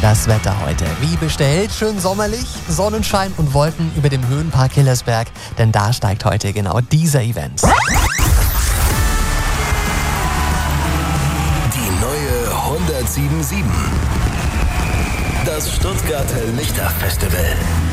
Das Wetter heute, wie bestellt, schön sommerlich, Sonnenschein und Wolken über dem Höhenpark Hillersberg, denn da steigt heute genau dieser Event. Die neue 107.7. Das Stuttgarter Lichterfestival.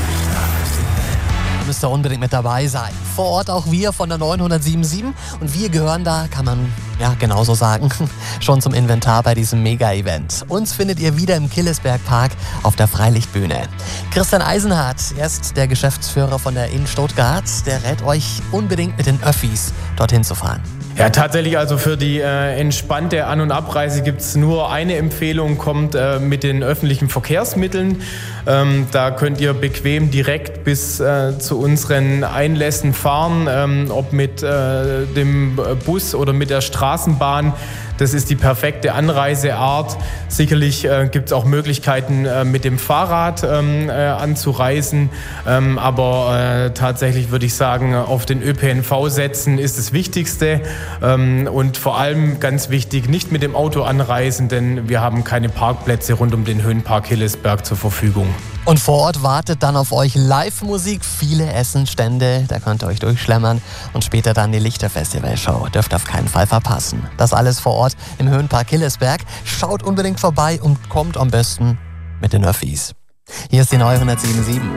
Müsst ihr unbedingt mit dabei sein. Vor Ort auch wir von der 907.7 und wir gehören da, kann man ja genauso sagen, schon zum Inventar bei diesem Mega-Event. Uns findet ihr wieder im Hillersberg-Park auf der Freilichtbühne. Christian Eisenhardt, er ist der Geschäftsführer von der In Stuttgart, der rät euch unbedingt mit den Öffis dorthin zu fahren. Ja, tatsächlich, also für die entspannte An- und Abreise gibt es nur eine Empfehlung, kommt mit den öffentlichen Verkehrsmitteln. Da könnt ihr bequem direkt bis zu unseren Einlässen fahren, ob mit dem Bus oder mit der Straßenbahn. Das ist die perfekte Anreiseart. Sicherlich gibt es auch Möglichkeiten, mit dem Fahrrad anzureisen. Aber tatsächlich würde ich sagen, auf den ÖPNV setzen ist das Wichtigste. Und vor allem ganz wichtig, nicht mit dem Auto anreisen, denn wir haben keine Parkplätze rund um den Höhenpark Hillersberg zur Verfügung. Und vor Ort wartet dann auf euch Live-Musik, viele Essenstände, da könnt ihr euch durchschlemmern und später dann die Lichterfestival-Show. Dürft auf keinen Fall verpassen. Das alles vor Ort im Höhenpark Hillersberg. Schaut unbedingt vorbei und kommt am besten mit den Öffis. Hier ist die neue 107.7.